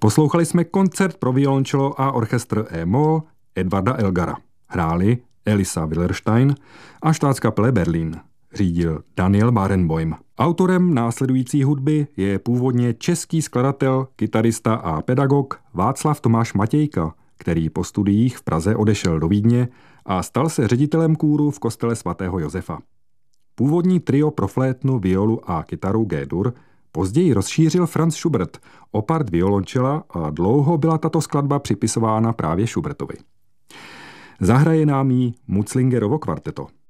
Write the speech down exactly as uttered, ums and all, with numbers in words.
Poslouchali jsme koncert pro violončelo a orchestr E-moll Edvarda Elgara. Hráli Elisa Willerstein a Staatskapelle Berlin. Řídil Daniel Barenboim. Autorem následující hudby je původně český skladatel, kytarista a pedagog Václav Tomáš Matějka, který po studiích v Praze odešel do Vídně a stal se ředitelem kůru v kostele svatého Josefa. Původní trio pro flétnu, violu a kytaru G-dur později rozšířil Franz Schubert o part violončela a dlouho byla tato skladba připisována právě Schubertovi. Zahraje nám jí Mutzlingerovo kvarteto.